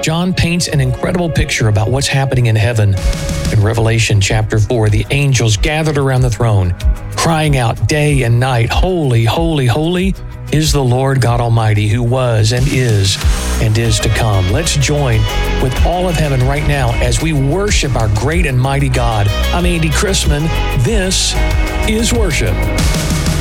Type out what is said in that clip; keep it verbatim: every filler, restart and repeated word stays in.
John paints an incredible picture about what's happening in heaven. In Revelation chapter four, the angels gathered around the throne, crying out day and night, "Holy, holy, holy is the Lord God Almighty, who was and is and is to come." Let's join with all of heaven right now as we worship our great and mighty God. I'm Andy Chrisman. This is worship.